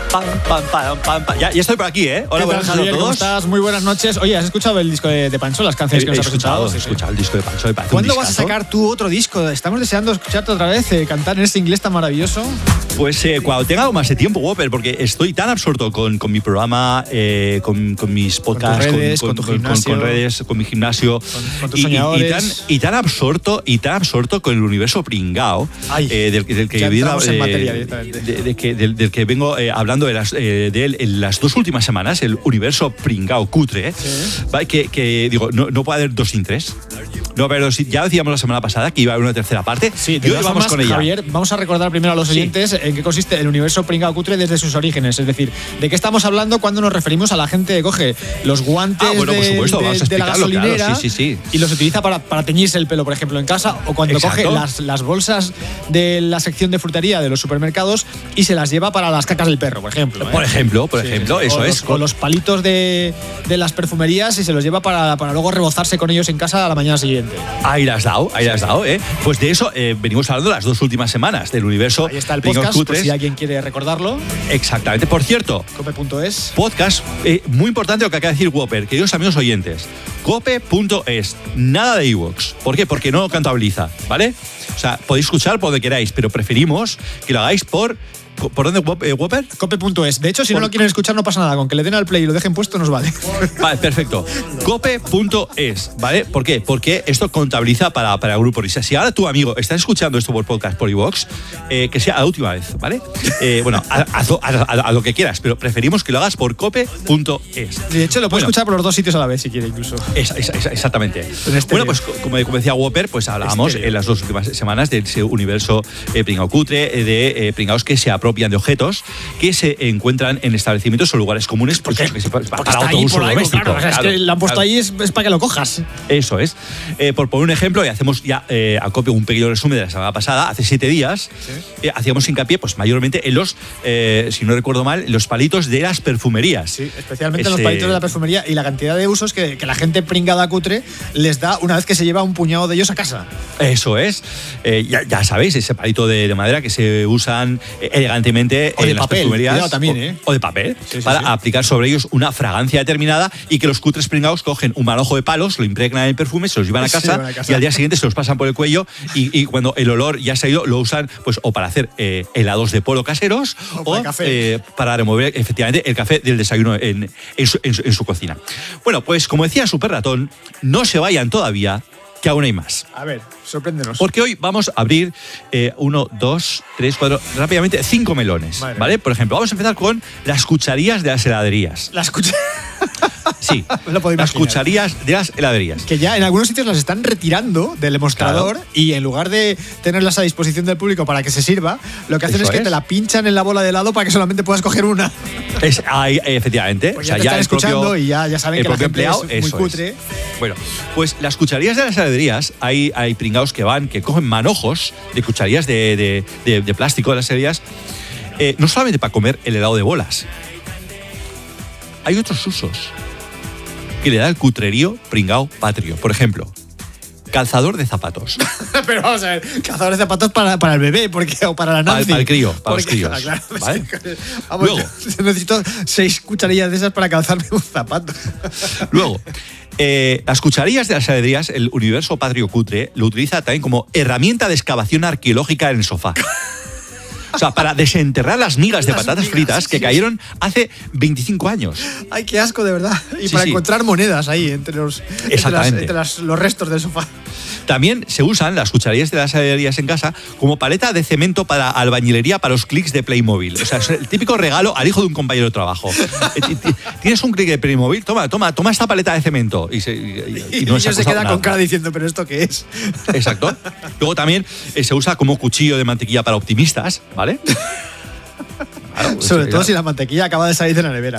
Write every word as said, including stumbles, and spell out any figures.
Pam, pam, pam, pam, pam. Ya, ya estoy por aquí, ¿eh? Hola, buenas noches a todos. ¿Cómo estás? Muy buenas noches. Oye, ¿has escuchado el disco de, de Pancho? Las canciones he, que nos he has escuchado. escuchado. He escuchado el disco de Pancho. Me parece ¿Cuándo un vas a discazo. sacar tú otro disco? Estamos deseando escucharte otra vez, eh, cantar en este inglés tan maravilloso. Pues eh, cuando tenga algo más de tiempo, Whopper, porque estoy tan absorto con, con mi programa, eh, con, con mis podcasts, con, redes, con, con, tu con, gimnasio, con, con redes, con mi gimnasio. Con, con tus y, soñadores. Y, y, tan, y tan absorto y tan absorto con el universo pringao, eh, del, del que ya viene, entramos en eh, materia directamente. de, de que, del, del que vengo eh, hablando de, las, eh, de él en las dos últimas semanas, el universo pringao cutre, Sí. ¿vale? que, que digo, no, no puede haber dos sin tres. No, pero ya decíamos la semana pasada que iba a haber una tercera parte. Sí, y hoy vamos con ella. Javier, vamos a recordar primero a los oyentes sí. en qué consiste el universo pringao cutre desde sus orígenes. Es decir, ¿de qué estamos hablando cuando nos referimos a la gente que coge los guantes ah, bueno, de, por supuesto, de, vamos a de la gasolinera claro, sí, sí, sí. y los utiliza para, para teñirse el pelo, por ejemplo, en casa, o cuando Exacto. coge las, las bolsas de la sección de frutería de los supermercados y se las lleva para las cacas del perro, por ejemplo. ¿eh? Por ejemplo, por sí, ejemplo, sí. eso o es. Los, con los palitos de, de las perfumerías y se los lleva para, para luego rebozarse con ellos en casa a la mañana siguiente. Ahí las has dado, ahí las has dado, ¿eh? Pues de eso eh, venimos hablando las dos últimas semanas del universo. Ahí está el podcast, por si alguien quiere recordarlo. Exactamente. Por cierto, cope punto es. Podcast, eh, muy importante lo que acaba de decir Whopper, queridos amigos oyentes. cope punto es, nada de iVoox. ¿Por qué? Porque no contabiliza, ¿vale? O sea, podéis escuchar por donde queráis, pero preferimos que lo hagáis por... ¿Por dónde, Whopper? cope punto es. De hecho, si por... no lo quieren escuchar, no pasa nada. Con que le den al play y lo dejen puesto, nos vale. Vale, perfecto. cope punto es, ¿vale? ¿Por qué? Porque esto contabiliza para, para el grupo Risa. Si ahora tu amigo está escuchando esto por podcast, por iVoox, eh, que sea la última vez, ¿vale? Eh, bueno, haz, haz, haz, haz lo que quieras, pero preferimos que lo hagas por cope punto es. De hecho, lo puedes bueno, escuchar por los dos sitios a la vez, si quiere, incluso. Es, es, es, exactamente. Bueno, pues como, como decía Whopper, pues hablábamos en las dos últimas semanas de ese universo eh, pringao cutre, de eh, pringaos que se apropian de objetos que se encuentran en establecimientos o lugares comunes, pues, que se, para otro uso doméstico. Claro, o sea, claro, es que lo han puesto claro. ahí es, es para que lo cojas. Eso es. Eh, por poner un ejemplo, y hacemos ya eh, acopio un pequeño resumen de la semana pasada, hace siete días, ¿sí? eh, hacíamos hincapié, pues mayormente en los, eh, si no recuerdo mal, los palitos de las perfumerías. Sí, especialmente Ese... los palitos de la perfumería y la cantidad de usos que, que la gente pringada cutre les da una vez que se lleva un puñado de ellos a casa. Eso es. Eh, ya, ya sabéis, ese palito de, de madera que se usan elegantemente o de en las papel, perfumerías también, ¿eh? o, o de papel sí, sí, para sí. aplicar sobre ellos una fragancia determinada y que los cutres pringados cogen un manojo de palos, lo impregnan en el perfume, se los llevan a casa, sí, a casa. y al día siguiente se los pasan por el cuello y, y cuando el olor ya se ha ido lo usan pues o para hacer eh, helados de polo caseros o, o para, café. Eh, para remover efectivamente el café del desayuno en, en, su, en, su, en su cocina. Bueno, pues como decía Super Ratón, no se vayan todavía, que aún hay más. A ver, sorpréndenos. Porque hoy vamos a abrir eh, uno, dos, tres, cuatro, rápidamente, cinco melones. Madre ¿vale? Por ejemplo, vamos a empezar con las cucharillas de las heladerías. Las cucharillas. Sí, las cucharillas de las heladerías. Que ya en algunos sitios las están retirando del demostrador, claro. Y en lugar de tenerlas a disposición del público para que se sirva, lo que hacen Eso es que es. te la pinchan en la bola de helado para que solamente puedas coger una. Es, ahí, efectivamente. Pues ya o sea, te ya están escuchando propio, y ya, ya saben que la gente empleado, es muy cutre. Es. Bueno, pues las cucharillas de las heladerías, hay, hay pringados que van, que cogen manojos de cucharillas de, de, de, de plástico de las heladerías, eh, no solamente para comer el helado de bolas. Hay otros usos que le da el cutrerío pringao patrio. Por ejemplo, calzador de zapatos. Pero vamos a ver, calzador de zapatos para, para el bebé porque, o para la Nancy. Para, para el crío, para porque, los críos. Ah, claro, ¿vale? Vamos, Luego, yo necesito seis cucharillas de esas para calzarme un zapato. Luego, eh, las cucharillas de las heladerías, el universo patrio cutre, lo utiliza también como herramienta de excavación arqueológica en el sofá. O sea, para desenterrar las migas de las patatas migas, fritas que sí, cayeron hace veinticinco años. Ay, qué asco, de verdad. Y sí, para sí. encontrar monedas ahí entre los, entre las, entre las, los restos del sofá. También se usan las cucharillas de las heladerías en casa como paleta de cemento para albañilería para los clics de Playmobil. O sea, es el típico regalo al hijo de un compañero de trabajo. Tienes un clic de Playmobil, toma, toma, toma esta paleta de cemento. Y, se, y, y, y no se queda nada. Con cara diciendo, ¿pero esto qué es? Exacto. Luego también eh, se usa como cuchillo de mantequilla para optimistas, ¿vale? Claro, Sobre todo si la mantequilla acaba de salir de la nevera.